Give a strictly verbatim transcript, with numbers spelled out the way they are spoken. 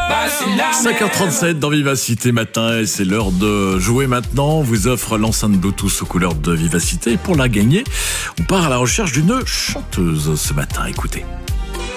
cinq heures trente-sept dans Vivacité Matin et c'est l'heure de jouer maintenant. On vous offre l'enceinte Bluetooth aux couleurs de Vivacité et pour la gagner, on part à la recherche d'une chanteuse ce matin. Écoutez.